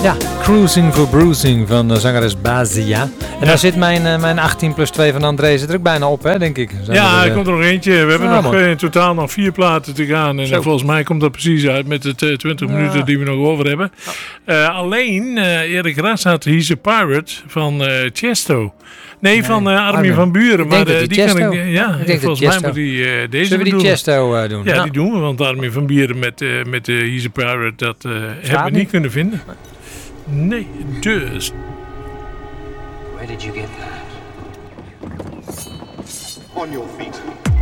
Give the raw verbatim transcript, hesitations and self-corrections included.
Ja, Cruising for Bruising van uh, zangeres Bazia. En ja. Daar zit mijn, uh, mijn achttien plus twee van André zit er ook bijna op, hè, denk ik. Zijn ja, er uh... komt er nog eentje. We hebben ah, nog uh, in totaal nog vier platen te gaan. En uh, volgens mij komt dat precies uit met de uh, twintig ja. minuten die we nog over hebben. Uh, alleen, uh, Erik Ras had He's a Pirate van uh, Chesto. Nee, nee, van uh, Armin, Armin van Buuren. Maar uh, die kan ik, uh, ja, ik denk volgens mij moet die uh, deze Zullen we die Chesto uh, doen? Ja, ja, die doen we. Want Armin van Buuren met, uh, met uh, He's a Pirate, dat uh, hebben we niet kunnen vinden. Nee, dus. Where did you get that? On your feet.